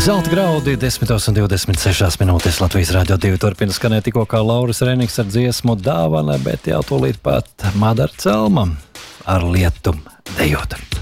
Zelta graudi 10:26 minūtes Latvijas Rādio 2 turpina skanēt tikko kā Lauris Reniks ar dziesmu Dāvana, bet jau tūlīt pat Madara Celma ar lietu dejot.